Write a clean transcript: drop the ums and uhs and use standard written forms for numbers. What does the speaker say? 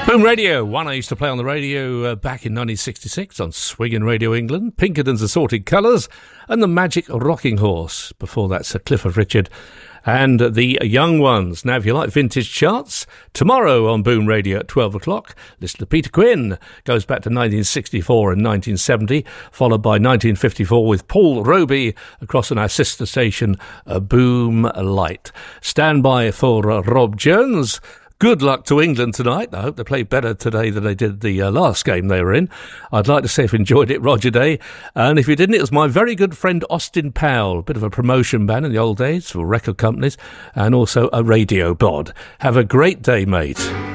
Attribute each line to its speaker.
Speaker 1: Boom Radio, one I used to play on the radio back in 1966 on Swingin' Radio England, Pinkerton's Assorted Colours, and the Magic Rocking Horse. Before that, Sir Clifford Richard and the Young Ones. Now, if you like vintage charts, tomorrow on Boom Radio at 12 o'clock, listen to Peter Quinn. Goes back to 1964 and 1970, followed by 1954 with Paul Roby across on our sister station, Boom Light. Stand by for Rob Jones. Good luck to England tonight. I hope they play better today than they did the last game they were in. I'd like to say if you enjoyed it, Roger Day. And if you didn't, it was my very good friend Austin Powell, a bit of a promotion band in the old days for record companies, and also a radio bod. Have a great day, mate.